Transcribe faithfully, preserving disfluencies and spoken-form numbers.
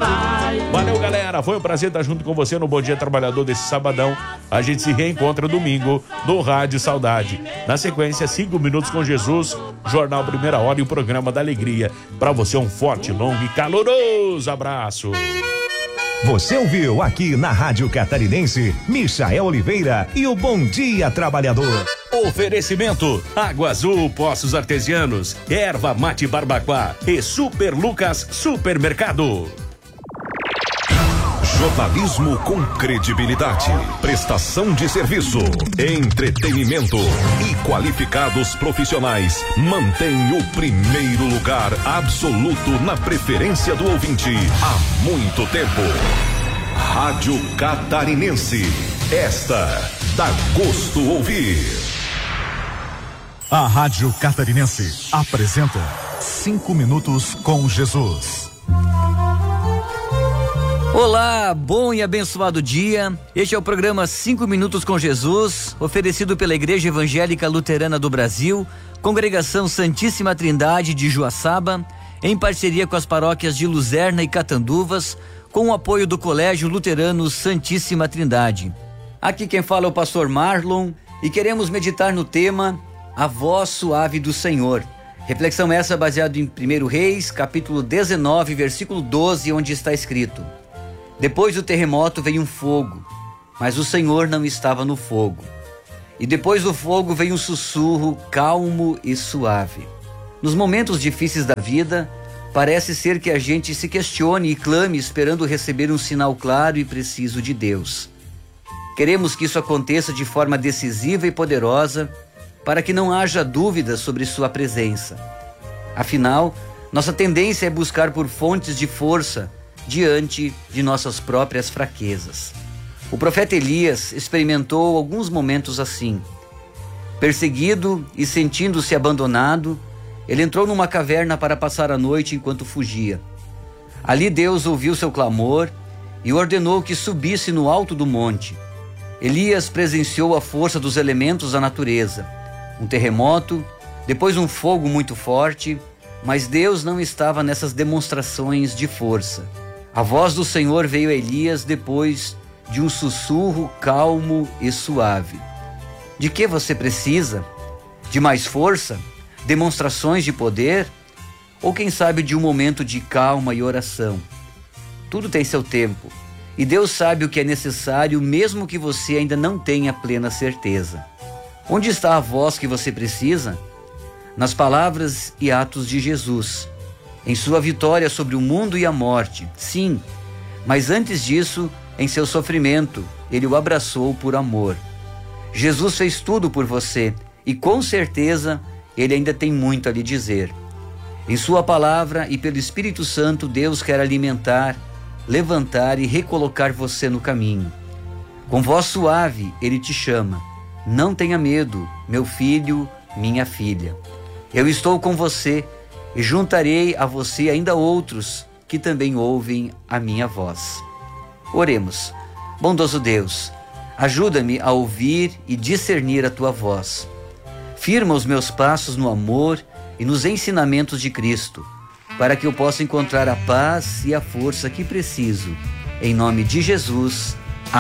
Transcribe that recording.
mais. Valeu, galera. Foi um prazer estar junto com você no Bom Dia Trabalhador desse sabadão. A gente se reencontra domingo no Rádio Saudade. Na sequência, cinco minutos com Jesus, Jornal Primeira Hora e o Programa da Alegria. Para você, um forte, longo e caloroso abraço. Você ouviu aqui na Rádio Catarinense, Michael Oliveira e o Bom Dia Trabalhador. Oferecimento: Água Azul Poços Artesianos, Erva Mate Barbacoa e Super Lucas Supermercado. Jornalismo com credibilidade, prestação de serviço, entretenimento e qualificados profissionais mantém o primeiro lugar absoluto na preferência do ouvinte há muito tempo. Rádio Catarinense, esta dá gosto ouvir. A Rádio Catarinense apresenta Cinco Minutos com Jesus. Olá, bom e abençoado dia. Este é o programa Cinco Minutos com Jesus, oferecido pela Igreja Evangélica Luterana do Brasil, Congregação Santíssima Trindade de Joaçaba, em parceria com as paróquias de Luzerna e Catanduvas, com o apoio do Colégio Luterano Santíssima Trindade. Aqui quem fala é o pastor Marlon e queremos meditar no tema A Voz Suave do Senhor. Reflexão essa baseada em primeiro Reis, capítulo dezenove, versículo doze, onde está escrito: Depois do terremoto veio um fogo, mas o Senhor não estava no fogo. E depois do fogo veio um sussurro calmo e suave. Nos momentos difíceis da vida, parece ser que a gente se questione e clame esperando receber um sinal claro e preciso de Deus. Queremos que isso aconteça de forma decisiva e poderosa, para que não haja dúvida sobre sua presença. Afinal, nossa tendência é buscar por fontes de força diante de nossas próprias fraquezas. O profeta Elias experimentou alguns momentos assim. Perseguido e sentindo-se abandonado, ele entrou numa caverna para passar a noite enquanto fugia. Ali Deus ouviu seu clamor e ordenou que subisse no alto do monte. Elias presenciou a força dos elementos da natureza. Um terremoto, depois um fogo muito forte, mas Deus não estava nessas demonstrações de força. A voz do Senhor veio a Elias depois de um sussurro calmo e suave. De que você precisa? De mais força? Demonstrações de poder? Ou quem sabe de um momento de calma e oração? Tudo tem seu tempo, e Deus sabe o que é necessário mesmo que você ainda não tenha plena certeza. Onde está a voz que você precisa? Nas palavras e atos de Jesus, em sua vitória sobre o mundo e a morte, sim, mas antes disso, em seu sofrimento, ele o abraçou por amor. Jesus fez tudo por você e com certeza ele ainda tem muito a lhe dizer. Em sua palavra e pelo Espírito Santo, Deus quer alimentar, levantar e recolocar você no caminho. Com voz suave, ele te chama. Não tenha medo, meu filho, minha filha. Eu estou com você e juntarei a você ainda outros que também ouvem a minha voz. Oremos. Bondoso Deus, ajuda-me a ouvir e discernir a tua voz. Firma os meus passos no amor e nos ensinamentos de Cristo, para que eu possa encontrar a paz e a força que preciso. Em nome de Jesus.